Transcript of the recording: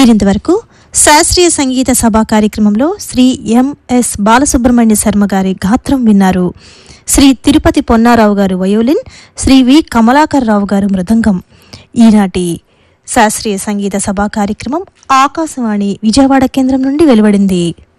మీరింతవరకు శాస్త్రీయ సంగీత సభా కార్యక్రమంలో శ్రీ ఎంఎస్ బాలసుబ్రహ్మణ్య శర్మ గారి గాత్రం విన్నారు. శ్రీ తిరుపతి పొన్నారావు గారు వయోలిన్, శ్రీ వి కమలాకర్ రావు గారు మృదంగం. ఈనాటి శాస్త్రీయ సంగీత సభా కార్యక్రమం ఆకాశవాణి విజయవాడ కేంద్రం నుండి వెలువడింది.